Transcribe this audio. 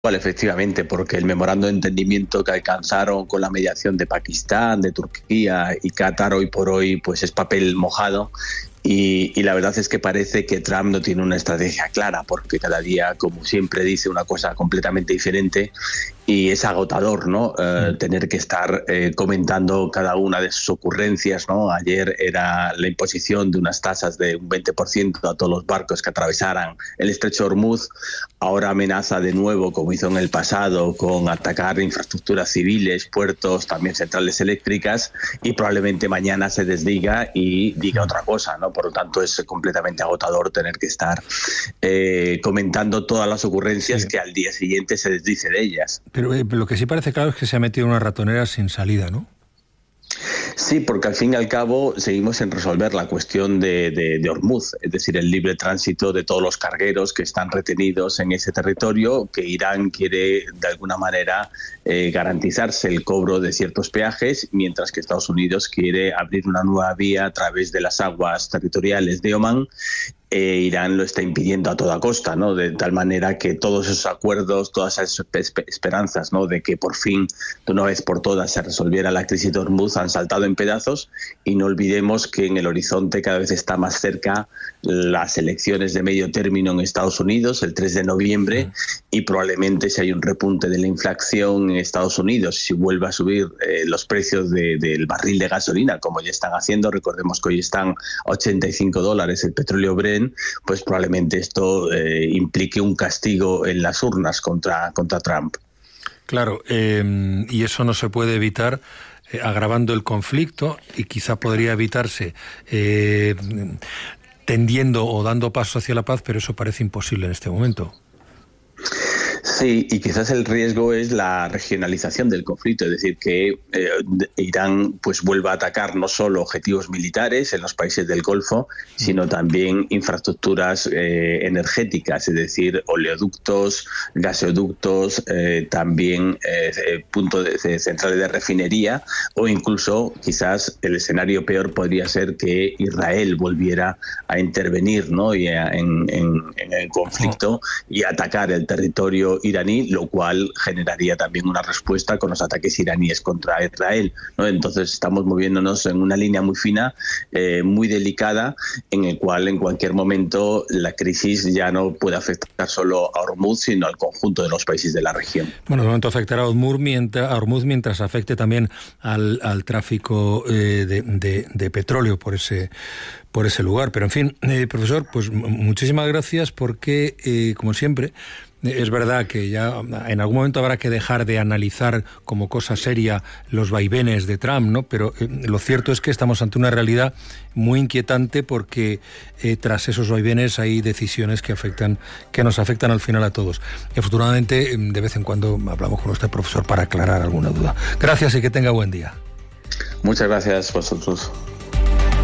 Bueno, efectivamente, porque el memorando de entendimiento que alcanzaron con la mediación de Pakistán, de Turquía y Qatar hoy por hoy pues es papel mojado. Y la verdad es que parece que Trump no tiene una estrategia clara, porque cada día, como siempre, dice una cosa completamente diferente y es agotador, ¿no? Tener que estar comentando cada una de sus ocurrencias, ¿no? Ayer era la imposición de unas tasas de un 20% a todos los barcos que atravesaran el estrecho de Hormuz. Ahora amenaza de nuevo, como hizo en el pasado, con atacar infraestructuras civiles, puertos, también centrales eléctricas, y probablemente mañana se desdiga y diga otra cosa, ¿no? Por lo tanto, es completamente agotador tener que estar comentando todas las ocurrencias que al día siguiente se desdice de ellas. Pero lo que sí parece claro es que se ha metido en una ratonera sin salida, ¿no? Sí, porque al fin y al cabo seguimos en resolver la cuestión de Hormuz, es decir, el libre tránsito de todos los cargueros que están retenidos en ese territorio, que Irán quiere de alguna manera garantizarse el cobro de ciertos peajes, mientras que Estados Unidos quiere abrir una nueva vía a través de las aguas territoriales de Omán. Irán lo está impidiendo a toda costa, ¿no? De tal manera que todos esos acuerdos, todas esas esperanzas, ¿no? De que por fin, de una vez por todas, se resolviera la crisis de Hormuz, han saltado en pedazos, y no olvidemos que en el horizonte cada vez está más cerca las elecciones de medio término en Estados Unidos, el 3 de noviembre, y probablemente si hay un repunte de la inflación en Estados Unidos, si vuelve a subir los precios del barril de gasolina, como ya están haciendo, recordemos que hoy están a $85 el petróleo Brent, pues probablemente esto implique un castigo en las urnas contra Trump. Claro, y eso no se puede evitar agravando el conflicto, y quizá podría evitarse tendiendo o dando paso hacia la paz, pero eso parece imposible en este momento. Sí, y quizás el riesgo es la regionalización del conflicto, es decir, que Irán pues vuelva a atacar no solo objetivos militares en los países del Golfo, sino también infraestructuras energéticas, es decir, oleoductos, gasoductos, también puntos de centrales de refinería, o incluso quizás el escenario peor podría ser que Israel volviera a intervenir, ¿no? en el conflicto y atacar el territorio iraní, lo cual generaría también una respuesta con los ataques iraníes contra Israel, ¿no? Entonces estamos moviéndonos en una línea muy fina, muy delicada, en el cual en cualquier momento la crisis ya no puede afectar solo a Hormuz, sino al conjunto de los países de la región. Bueno, de momento afectará a Hormuz mientras afecte también al tráfico de petróleo por ese lugar. Pero en fin, profesor, pues muchísimas gracias, porque como siempre es verdad que ya en algún momento habrá que dejar de analizar como cosa seria los vaivenes de Trump, ¿no? Pero lo cierto es que estamos ante una realidad muy inquietante, porque tras esos vaivenes hay decisiones que nos afectan al final a todos. Y afortunadamente de vez en cuando hablamos con usted, profesor, para aclarar alguna duda. Gracias y que tenga buen día. Muchas gracias vosotros.